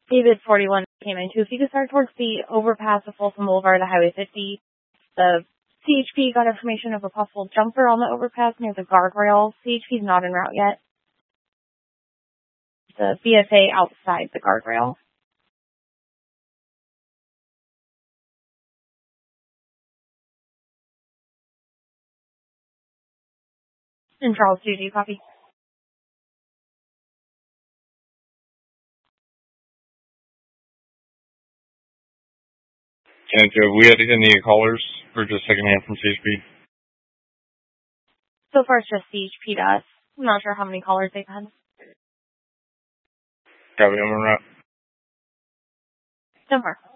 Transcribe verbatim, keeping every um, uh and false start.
David forty-one came into. If you could start towards the overpass of Folsom Boulevard to Highway fifty, the C H P got information of a possible jumper on the overpass near the guardrail. C H P's not en route yet. The B S A outside the guardrail. And Charles, do you copy? And have we had any callers or just secondhand from C H P? So far, it's just C H P to us. I'm not sure how many callers they've had. Copy, I'm en route. So far.